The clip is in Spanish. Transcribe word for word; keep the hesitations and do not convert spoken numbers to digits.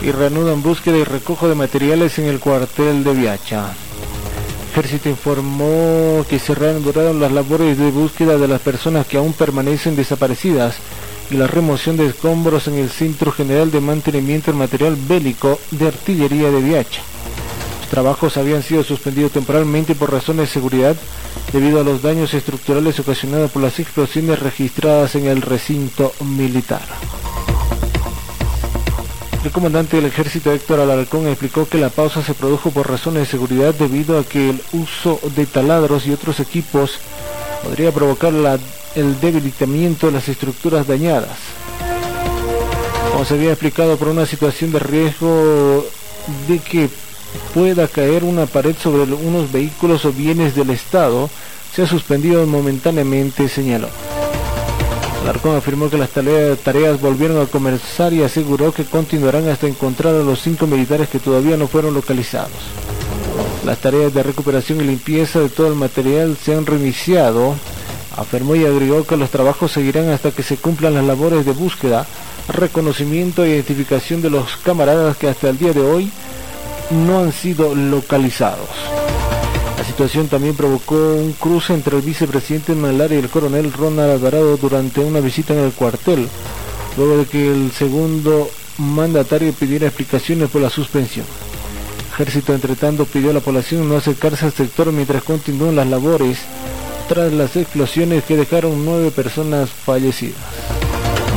y reanudan búsqueda y recojo de materiales en el cuartel de Viacha. Ejército informó que se reanudaron las labores de búsqueda de las personas que aún permanecen desaparecidas y la remoción de escombros en el Centro General de Mantenimiento del Material Bélico de Artillería de Viacha. Los trabajos habían sido suspendidos temporalmente por razones de seguridad debido a los daños estructurales ocasionados por las explosiones registradas en el recinto militar. El comandante del ejército Héctor Alarcón explicó que la pausa se produjo por razones de seguridad debido a que el uso de taladros y otros equipos podría provocar la, el debilitamiento de las estructuras dañadas. Como se había explicado, por una situación de riesgo de que pueda caer una pared sobre unos vehículos o bienes del Estado, se ha suspendido momentáneamente, señaló. Alarcón afirmó que las tareas volvieron a comenzar y aseguró que continuarán hasta encontrar a los cinco militares que todavía no fueron localizados. Las tareas de recuperación y limpieza de todo el material se han reiniciado, afirmó, y agregó que los trabajos seguirán hasta que se cumplan las labores de búsqueda, reconocimiento e identificación de los camaradas que hasta el día de hoy no han sido localizados. La situación también provocó un cruce entre el vicepresidente Malara y el coronel Ronald Alvarado durante una visita en el cuartel, luego de que el segundo mandatario pidiera explicaciones por la suspensión. El ejército, entre tanto, pidió a la población no acercarse al sector mientras continúan las labores tras las explosiones que dejaron nueve personas fallecidas.